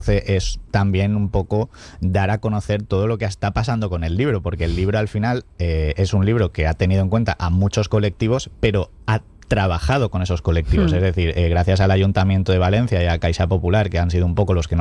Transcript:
es también un poco dar a conocer todo lo que está pasando con el libro, porque el libro al final es un libro que ha tenido en cuenta a muchos colectivos, pero ha trabajado con esos colectivos. Es decir, gracias al Ayuntamiento de Valencia y a Caixa Popular, que han sido un poco los que